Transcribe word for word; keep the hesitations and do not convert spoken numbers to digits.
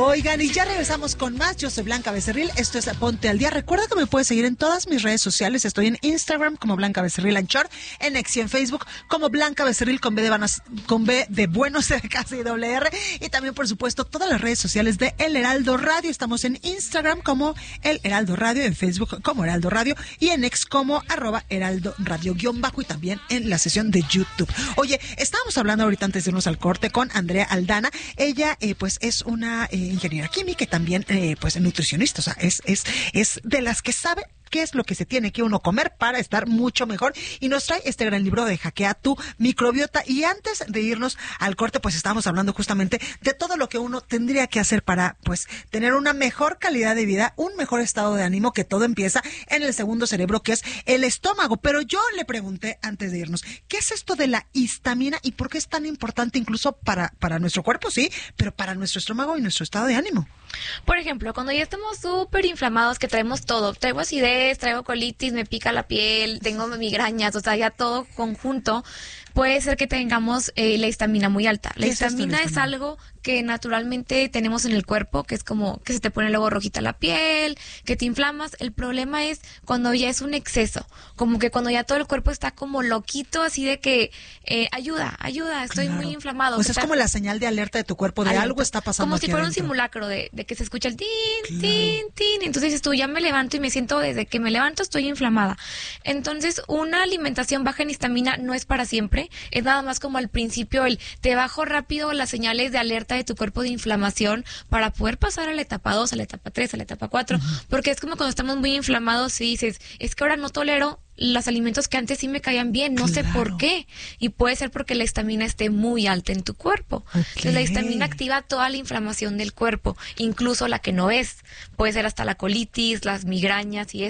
Oigan, y ya regresamos con más. Yo soy Blanca Becerril, esto es Ponte al Día. Recuerda que me puedes seguir en todas mis redes sociales. Estoy en Instagram como Blanca Becerril Anchor, en X y en Facebook como Blanca Becerril con B de, vanos, con B de Buenos, casi doble R. Y también, por supuesto, todas las redes sociales de El Heraldo Radio. Estamos en Instagram como El Heraldo Radio, en Facebook como Heraldo Radio y en X como arroba Heraldo Radio guión bajo, y también en la sesión de YouTube. Oye, estábamos hablando ahorita antes de irnos al corte con Andrea Aldana. Ella, eh, pues, es una eh, ingeniera química y también, eh, pues, nutricionista. O sea, es, es, es de las que sabe qué es lo que se tiene que uno comer para estar mucho mejor, y nos trae este gran libro de Hackea tu microbiota. Y antes de irnos al corte, pues estábamos hablando justamente de todo lo que uno tendría que hacer para, pues, tener una mejor calidad de vida, un mejor estado de ánimo, que todo empieza en el segundo cerebro, que es el estómago. Pero yo le pregunté antes de irnos, ¿qué es esto de la histamina y por qué es tan importante incluso para, para nuestro cuerpo, sí, pero para nuestro estómago y nuestro estado de ánimo? Por ejemplo, cuando ya estamos súper inflamados, que traemos todo, traigo acidez, traigo colitis, me pica la piel, tengo migrañas, o sea, ya todo conjunto, puede ser que tengamos eh, la histamina muy alta. La histamina es, es algo que naturalmente tenemos en el cuerpo, que es como que se te pone luego rojita la piel, que te inflamas. El problema es cuando ya es un exceso, como que cuando ya todo el cuerpo está como loquito, así de que eh, ayuda, ayuda, estoy claro. muy inflamado. Pues es como la señal de alerta de tu cuerpo, de alerta. Algo está pasando. Como si fuera adentro. Un simulacro de, de que se escucha el tin, claro. tin, tin. Entonces dices tú, ya me levanto y me siento, desde que me levanto estoy inflamada. Entonces, una alimentación baja en histamina no es para siempre, es nada más como al principio el te bajo rápido las señales de alerta de tu cuerpo de inflamación para poder pasar a la etapa dos, a la etapa tres, a la etapa cuatro, uh-huh. Porque es como cuando estamos muy inflamados y dices, es que ahora no tolero los alimentos que antes sí me caían bien, no claro. sé por qué, y puede ser porque la histamina esté muy alta en tu cuerpo. Okay. Entonces la histamina activa toda la inflamación del cuerpo, incluso la que no ves, puede ser hasta la colitis, las migrañas y eso.